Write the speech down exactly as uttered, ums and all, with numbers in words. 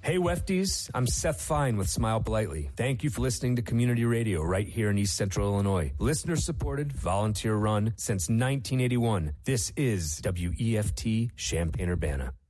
Hey, Wefties, I'm Seth Fine with Smile Politely. Thank you for listening to Community Radio right here in East Central Illinois. Listener-supported, volunteer-run since nineteen eighty-one. This is W E F T Champaign-Urbana.